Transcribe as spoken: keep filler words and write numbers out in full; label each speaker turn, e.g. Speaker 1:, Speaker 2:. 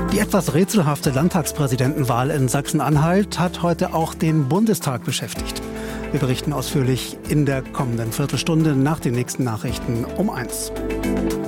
Speaker 1: Die etwas rätselhafte Landtagspräsidentenwahl in Sachsen-Anhalt hat heute auch den Bundestag beschäftigt. Wir berichten ausführlich in der kommenden Viertelstunde nach den nächsten Nachrichten um eins.